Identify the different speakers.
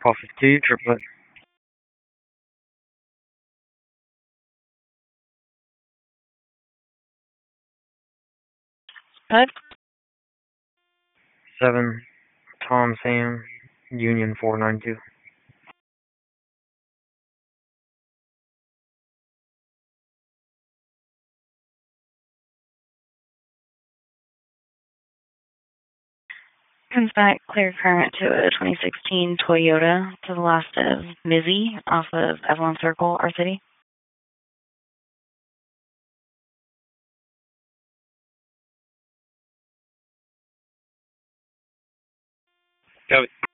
Speaker 1: Call 52, triplet.
Speaker 2: What?
Speaker 1: 7, Tom Sam, Union 492.
Speaker 2: Comes back, clear current to a 2016 Toyota to the last of Mizzy off of Avalon Circle, our city.
Speaker 1: Copy.